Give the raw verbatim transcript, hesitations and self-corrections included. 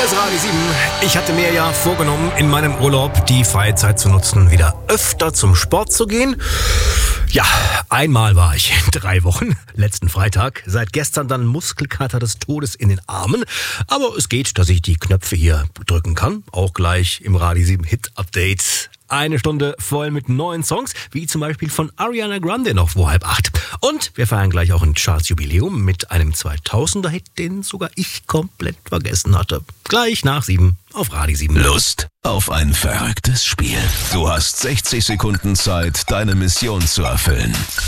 Hier ist Radio sieben. Ich hatte mir ja vorgenommen, in meinem Urlaub die Freizeit zu nutzen, wieder öfter zum Sport zu gehen. Ja, einmal war ich in drei Wochen, letzten Freitag. Seit gestern dann Muskelkater des Todes in den Armen. Aber es geht, dass ich die Knöpfe hier drücken kann. Auch gleich im Radio sieben Hit Update. Eine Stunde voll mit neuen Songs, wie zum Beispiel von Ariana Grande noch vor halb acht. Und wir feiern gleich auch ein Charts-Jubiläum mit einem zweitausender-Hit, den sogar ich komplett vergessen hatte. Gleich nach sieben auf Radio sieben. Lust auf ein verrücktes Spiel? Du hast sechzig Sekunden Zeit, deine Mission zu erfüllen.